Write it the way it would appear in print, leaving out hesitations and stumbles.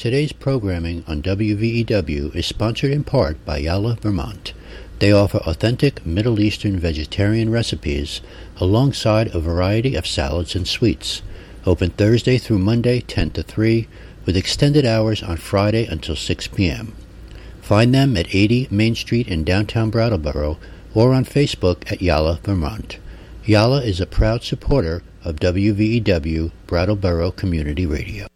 Today's programming on WVEW is sponsored in part by Yala, Vermont. They offer authentic Middle Eastern vegetarian recipes alongside a variety of salads and sweets. Open Thursday through Monday 10 to 3 with extended hours on Friday until 6 p.m. Find them at 80 Main Street in downtown Brattleboro or on Facebook at Yala, Vermont. Yala is a proud supporter of WVEW Brattleboro Community Radio.